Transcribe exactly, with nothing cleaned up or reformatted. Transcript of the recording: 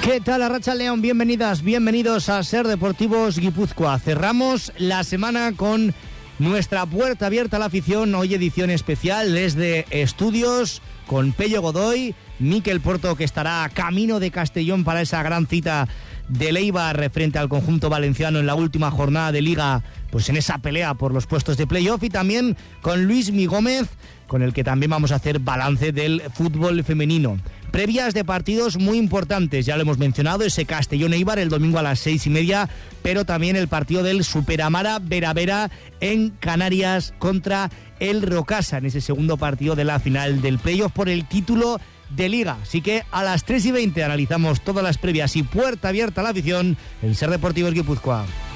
¿Qué tal, Arratsaldeon? Bienvenidas, bienvenidos a Ser Deportivos Guipúzcoa. Cerramos la semana con nuestra puerta abierta a la afición. Hoy edición especial desde estudios con Pello Godoy, Mikel Porto, que estará camino de Castellón para esa gran cita del Eibar frente al conjunto valenciano en la última jornada de Liga, pues en esa pelea por los puestos de playoff, y también con Luismi Gómez, con el que también vamos a hacer balance del fútbol femenino. Previas de partidos muy importantes, ya lo hemos mencionado, ese Castellón-Eibar el domingo a las seis y media, pero también el partido del Superamara Vera-Vera en Canarias contra el Rocasa, en ese segundo partido de la final del playoff por el título de Liga. Así que a las tres y veinte analizamos todas las previas y puerta abierta a la afición en Ser Deportivos Guipúzcoa.